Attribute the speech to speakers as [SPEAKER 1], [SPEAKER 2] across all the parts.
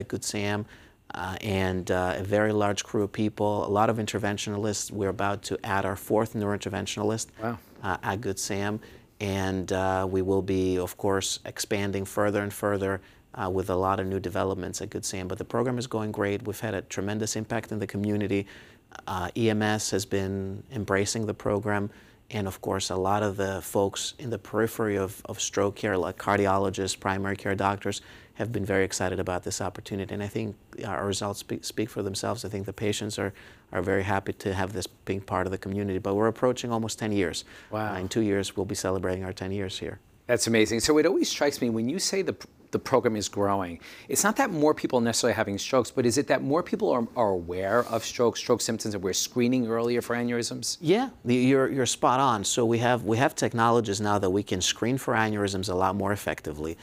[SPEAKER 1] at Good Sam, and a very large crew of people, a lot of interventionalists. We're about to add our 4th neurointerventionalist
[SPEAKER 2] Wow.
[SPEAKER 1] At Good Sam, and we will be, of course, expanding further and further with a lot of new developments at Good Sam. But the program is going great. We've had a tremendous impact in the community. EMS has been embracing the program, and of course a lot of the folks in the periphery of stroke care, like cardiologists, primary care doctors, have been very excited about this opportunity. And I think our results speak for themselves. I think the patients are very happy to have this being part of the community. But we're approaching almost 10 years.
[SPEAKER 2] Wow.
[SPEAKER 1] In 2 years, we'll be celebrating our 10 years here.
[SPEAKER 2] That's amazing. So it always strikes me when you say the program is growing, it's not that more people necessarily having strokes, but is it that more people are aware of stroke symptoms, and we're screening earlier for aneurysms?
[SPEAKER 1] Yeah, you're spot on. So we have technologies now that we can screen for aneurysms a lot more effectively.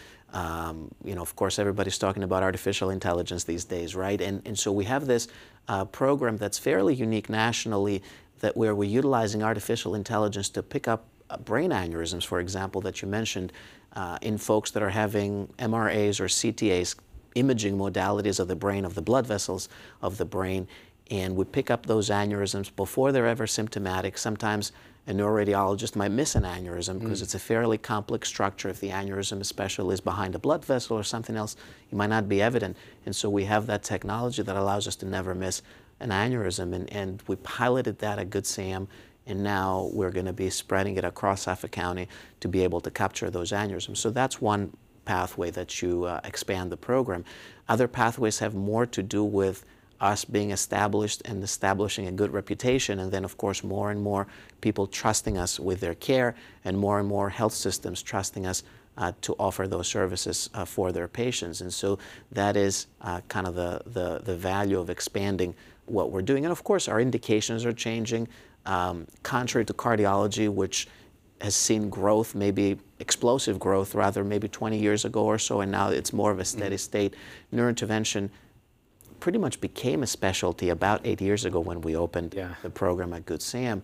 [SPEAKER 1] Of course, everybody's talking about artificial intelligence these days, right? And so we have this program that's fairly unique nationally, where we're utilizing artificial intelligence to pick up brain aneurysms, for example, that you mentioned, in folks that are having MRAs or CTAs, imaging modalities of the brain, of the blood vessels of the brain, and we pick up those aneurysms before they're ever symptomatic. Sometimes a neuroradiologist might miss an aneurysm because it's a fairly complex structure. If the aneurysm especially is behind a blood vessel or something else, it might not be evident. And so we have that technology that allows us to never miss an aneurysm. And we piloted that at Good Sam, and now we're going to be spreading it across Suffolk County to be able to capture those aneurysms. So that's one pathway that you expand the program. Other pathways have more to do with us being established and establishing a good reputation, and then of course more and more people trusting us with their care, and more health systems trusting us to offer those services for their patients. And so that is kind of the value of expanding what we're doing. And of course our indications are changing. Contrary to cardiology, which has seen growth, maybe explosive growth rather, maybe 20 years ago or so, and now it's more of a steady state. Neurointervention pretty much became a specialty about 8 years ago when we opened the program at Good Sam,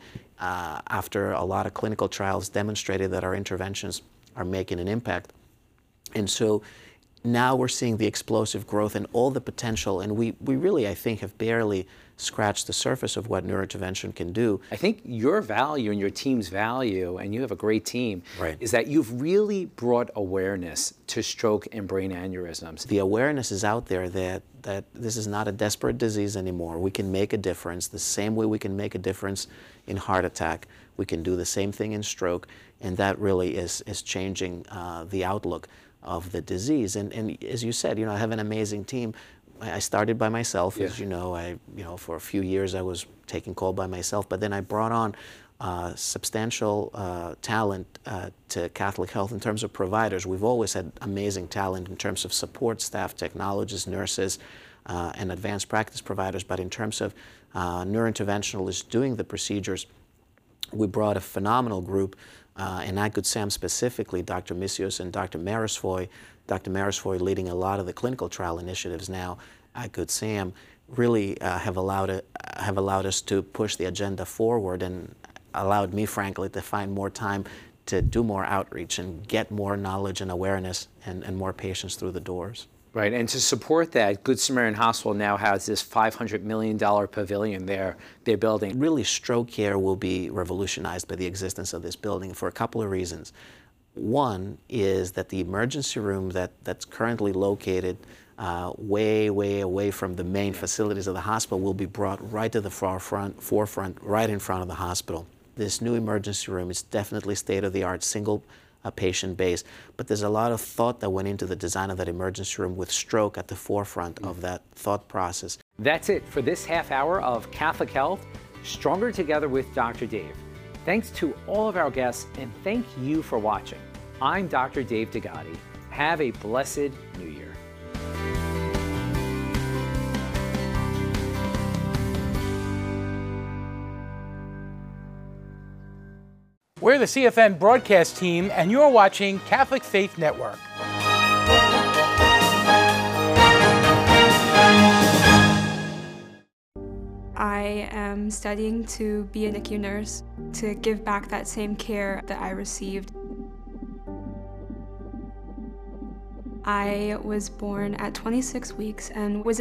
[SPEAKER 1] after a lot of clinical trials demonstrated that our interventions are making an impact. And so now we're seeing the explosive growth and all the potential, and we really, I think, have barely scratched the surface of what neurointervention can do.
[SPEAKER 2] I think your value and your team's value, and you have a great team,
[SPEAKER 1] right,
[SPEAKER 2] is that you've really brought awareness to stroke and brain aneurysms.
[SPEAKER 1] The awareness is out there that this is not a desperate disease anymore. We can make a difference the same way we can make a difference in heart attack. We can do the same thing in stroke, and that really is changing the outlook of the disease. And as you said, I have an amazing team. I started by myself, as you know. For a few years I was taking call by myself, but then I brought on substantial talent to Catholic Health in terms of providers. We've always had amazing talent in terms of support staff, technologists, nurses, and advanced practice providers, but in terms of neurointerventionalists doing the procedures, we brought a phenomenal group, and at Good Sam specifically, Dr. Misios and Dr. Marisfoy. Dr. Marisfoy leading a lot of the clinical trial initiatives now at Good Sam, really have allowed us to push the agenda forward, and allowed me, frankly, to find more time to do more outreach and get more knowledge and awareness and more patients through the doors.
[SPEAKER 2] Right, and to support that, Good Samaritan Hospital now has this $500 million pavilion they're building.
[SPEAKER 1] Really, stroke care will be revolutionized by the existence of this building for a couple of reasons. One is that the emergency room that's currently located way away from the main facilities of the hospital will be brought right to the forefront, right in front of the hospital. This new emergency room is definitely state-of-the-art, single patient base, but there's a lot of thought that went into the design of that emergency room, with stroke at the forefront of that thought process.
[SPEAKER 2] That's it for this half hour of Catholic Health, Stronger Together with Dr. Dave. Thanks to all of our guests, and thank you for watching. I'm Dr. Dave Degati. Have a blessed New Year.
[SPEAKER 3] We're the CFN broadcast team, and you're watching Catholic Faith Network.
[SPEAKER 4] I am studying to be a NICU nurse, to give back that same care that I received. I was born at 26 weeks and was